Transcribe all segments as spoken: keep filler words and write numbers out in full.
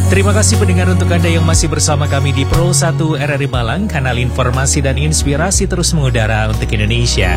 Terima kasih pendengar untuk Anda yang masih bersama kami di Pro satu R R I Malang, kanal informasi dan inspirasi terus mengudara untuk Indonesia.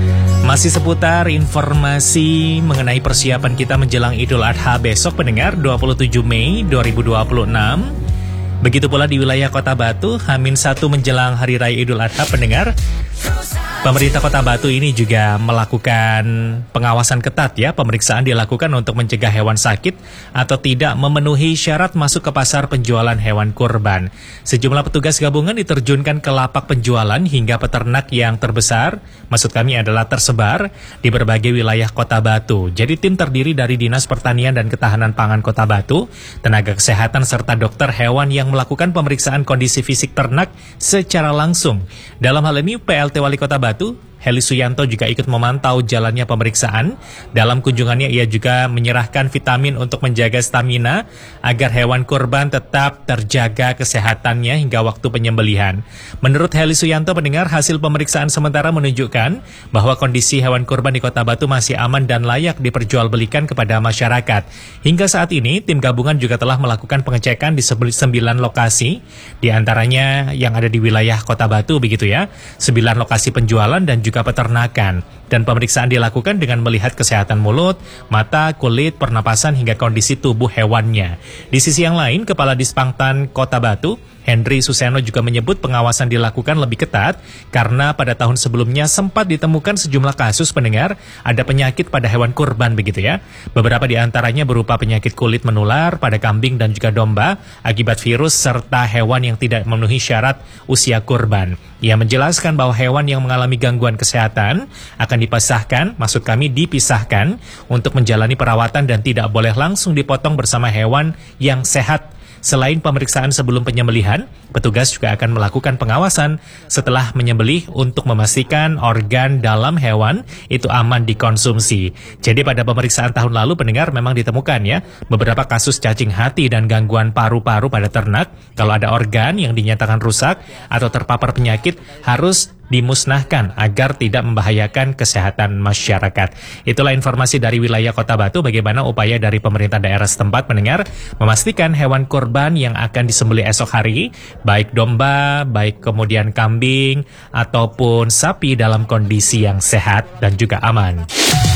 Masih seputar informasi mengenai persiapan kita menjelang Idul Adha besok pendengar dua puluh tujuh Mei dua ribu dua puluh enam. Begitu pula di wilayah Kota Batu, Hamin satu menjelang Hari Raya Idul Adha pendengar. Pemerintah Kota Batu ini juga melakukan pengawasan ketat ya. Pemeriksaan dilakukan untuk mencegah hewan sakit atau tidak memenuhi syarat masuk ke pasar penjualan hewan kurban. Sejumlah petugas gabungan diterjunkan ke lapak penjualan hingga peternak yang terbesar, maksud kami adalah tersebar di berbagai wilayah Kota Batu. Jadi tim terdiri dari Dinas Pertanian dan Ketahanan Pangan Kota Batu, tenaga kesehatan serta dokter hewan yang melakukan pemeriksaan kondisi fisik ternak secara langsung. Dalam hal ini P L T Wali Kota Batu Heli Suyanto juga ikut memantau jalannya pemeriksaan. Dalam kunjungannya ia juga menyerahkan vitamin untuk menjaga stamina agar hewan kurban tetap terjaga kesehatannya hingga waktu penyembelihan. Menurut Heli Suyanto pendengar, hasil pemeriksaan sementara menunjukkan bahwa kondisi hewan kurban di Kota Batu masih aman dan layak diperjualbelikan kepada masyarakat. Hingga saat ini tim gabungan juga telah melakukan pengecekan di sembilan lokasi, di antaranya yang ada di wilayah Kota Batu begitu ya, sembilan lokasi penjualan dan juga peternakan. Dan pemeriksaan dilakukan dengan melihat kesehatan mulut, mata, kulit, pernapasan hingga kondisi tubuh hewannya. Di sisi yang lain, Kepala Dispangtan Kota Batu Henry Suseno juga menyebut pengawasan dilakukan lebih ketat karena pada tahun sebelumnya sempat ditemukan sejumlah kasus pendengar ada penyakit pada hewan kurban begitu ya. Beberapa di antaranya berupa penyakit kulit menular pada kambing dan juga domba akibat virus serta hewan yang tidak memenuhi syarat usia kurban. Ia menjelaskan bahwa hewan yang mengalami gangguan kesehatan akan dipisahkan, maksud kami dipisahkan untuk menjalani perawatan dan tidak boleh langsung dipotong bersama hewan yang sehat. Selain pemeriksaan sebelum penyembelihan, petugas juga akan melakukan pengawasan setelah menyembelih untuk memastikan organ dalam hewan itu aman dikonsumsi. Jadi pada pemeriksaan tahun lalu pendengar memang ditemukan ya beberapa kasus cacing hati dan gangguan paru-paru pada ternak. Kalau ada organ yang dinyatakan rusak atau terpapar penyakit harus dimusnahkan agar tidak membahayakan kesehatan masyarakat. Itulah informasi dari wilayah Kota Batu. Bagaimana upaya dari pemerintah daerah setempat mendengar memastikan hewan kurban yang akan disembelih esok hari, baik domba, baik kemudian kambing ataupun sapi dalam kondisi yang sehat dan juga aman.